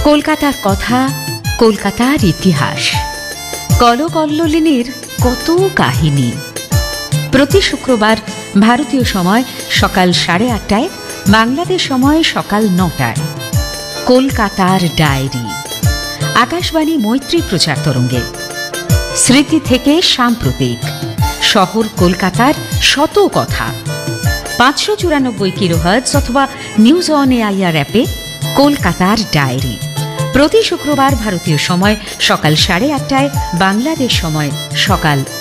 কলকাতার কথা, কলকাতার ইতিহাস, কলকল্লোলিনীর কত কাহিনী। প্রতি শুক্রবার ভারতীয় সময় সকাল 8:30টায়, বাংলাদেশ সময় সকাল 9টায় কলকাতার ডায়েরি, আকাশবাণী মৈত্রী প্রচার তরঙ্গে। স্মৃতি থেকে সাম্প্রতিক, শহর কলকাতার শত কথা। 594 কিলোহার্টজ অথবা নিউজ অন এআইআর অ্যাপে কলকাতার ডায়েরি। প্রতি শুক্রবার ভারতীয় সময় সকাল 8:30টায়, বাংলাদেশ সময় সকাল